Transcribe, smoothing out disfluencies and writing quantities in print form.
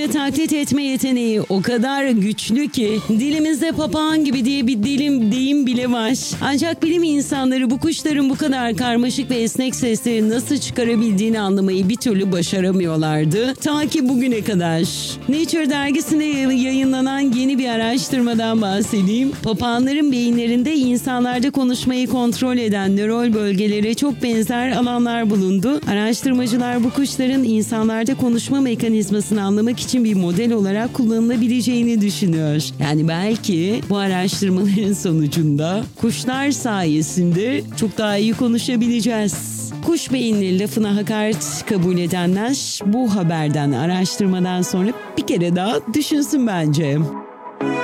ve taklit etme yeteneği o kadar güçlü ki dilimizde papağan gibi diye bir deyim bile var. Ancak bilim insanları bu kuşların bu kadar karmaşık ve esnek sesleri nasıl çıkarabildiğini anlamayı bir türlü başaramıyorlardı. Ta ki bugüne kadar. Nature dergisinde yayınlanan yeni bir araştırmadan bahsedeyim. Papağanların beyinlerinde insanlarda konuşmayı kontrol eden nöral bölgelere çok benzer alanlar bulundu. Araştırmacılar bu kuşların insanlarda konuşma mekanizmasını anlamak için bir model olarak kullanılabileceğini düşünüyor. Yani belki bu araştırmaların sonucunda kuşlar sayesinde çok daha iyi konuşabileceğiz. Kuş beyinli lafına hakaret kabul edenler bu haberden, araştırmadan sonra bir kere daha düşünsün bence.